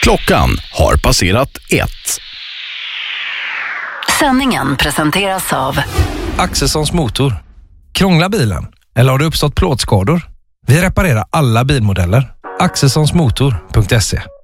Klockan har passerat 1. Sändningen presenteras av Axelssons motor. Krångla bilen? Eller har det uppstått plåtskador? Vi reparerar alla bilmodeller. Axelssonsmotor.se